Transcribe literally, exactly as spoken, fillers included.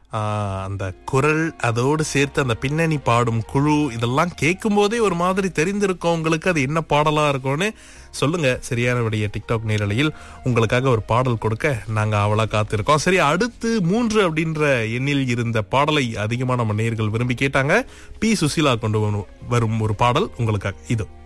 ஆஹ் அந்த குரல் அதோடு சேர்த்து அந்த பின்னணி பாடும் குழு இதெல்லாம் கேட்கும் போதே ஒரு மாதிரி தெரிந்திருக்கும் உங்களுக்கு அது என்ன பாடலா இருக்கும்னு. சொல்லுங்க சரியான விடைய டிக்டாக் நேரலையில். உங்களுக்காக ஒரு பாடல் கொடுக்க நாங்க அவளா காத்திருக்கோம். சரி, அடுத்து மூன்று அப்படின்ற எண்ணில் இருந்த பாடலை அதிகமான நம்ம நேயர்கள் விரும்பி கேட்டாங்க. பி சுசீலா கொண்டு வரும் ஒரு பாடல் உங்களுக்காக இதோ.